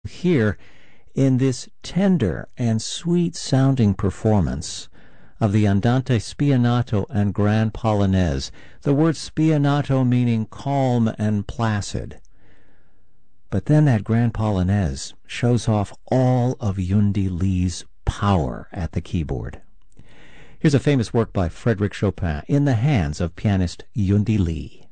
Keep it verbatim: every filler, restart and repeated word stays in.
here in this tender and sweet-sounding performance of the Andante Spianato and Grand Polonaise, the word spianato meaning calm and placid. But then that Grand Polonaise shows off all of Yundi Lee's power at the keyboard. Here's a famous work by Frédéric Chopin in the hands of pianist Yundi Lee.